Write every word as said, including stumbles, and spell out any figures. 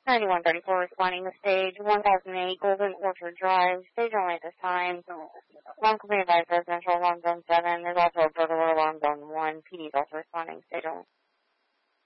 ninety-one thirty-four responding to stage one thousand eight Golden Orchard Drive. Stage only at this time. Alarm company advised residential alarm zone seven. There's also a burglar alarm zone one. P D is also responding. Stage only.